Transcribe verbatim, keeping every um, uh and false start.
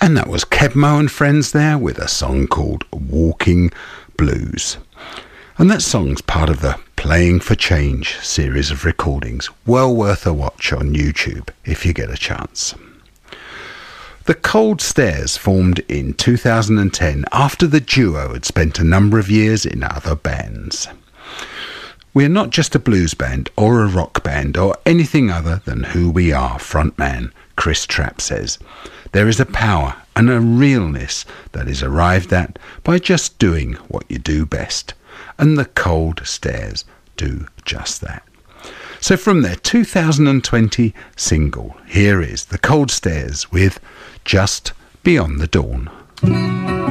And that was Kebmo and Friends there with a song called Walking Blues. And that song's part of the Playing for Change series of recordings. Well worth a watch on YouTube if you get a chance. The Cold Stares formed in two thousand ten after the duo had spent a number of years in other bands. We're not just a blues band or a rock band or anything other than who we are, frontman Chris Trapp says. There is a power and a realness that is arrived at by just doing what you do best. And the Cold Stares do just that. So from their two thousand twenty single, here is the Cold Stares with Just Beyond the Dawn.